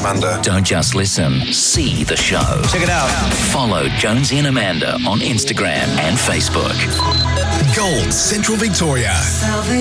Amanda. Don't just listen, see the show. Check it out. Follow Jonesy and Amanda on Instagram and Facebook. Gold Central Victoria.